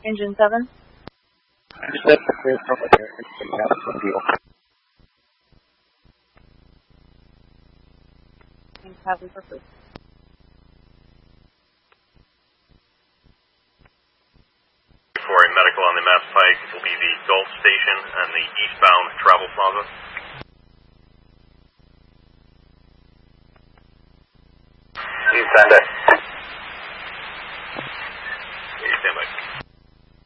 Engine 7. Step clear from there and take out the deal. And copy for food. For a medical on the Mass Pike will be the Gulf Station and the eastbound travel plaza. Stand by.